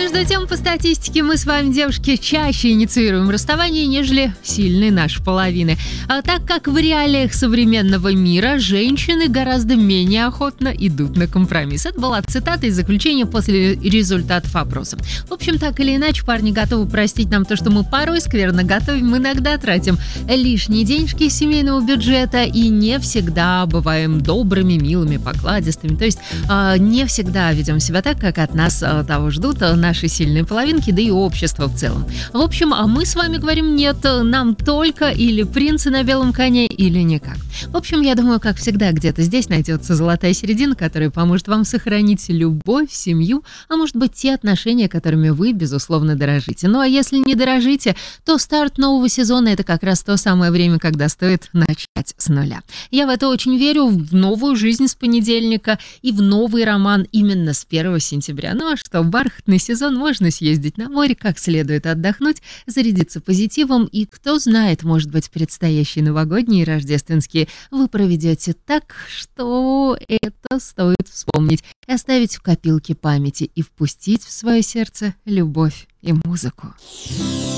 Между тем, по статистике, мы с вами, девушки, чаще инициируем расставание, нежели сильные наши половины. А так как в реалиях современного мира женщины гораздо менее охотно идут на компромисс. Это была цитата из заключения после результатов опроса. В общем, так или иначе, парни готовы простить нам то, что мы порой скверно готовим, иногда тратим лишние денежки из семейного бюджета и не всегда бываем добрыми, милыми, покладистыми. То есть не всегда ведем себя так, как от нас того ждут наши сильные половинки, да и общество в целом. В общем, а мы с вами говорим нет, нам только или принцы на белом коне, или никак. В общем, я думаю, как всегда, где-то здесь найдется золотая середина, которая поможет вам сохранить любовь, семью, а может быть те отношения, которыми вы, безусловно, дорожите. Ну а если не дорожите, то старт нового сезона – это как раз то самое время, когда стоит начать с нуля. Я в это очень верю, в новую жизнь с понедельника и в новый роман именно с 1 сентября. Ну а что, в бархатный сезон можно съездить на море, как следует отдохнуть, зарядиться позитивом и, кто знает, может быть, предстоящие новогодние и рождественские вы проведете так, что это стоит вспомнить, оставить в копилке памяти и впустить в свое сердце любовь и музыку.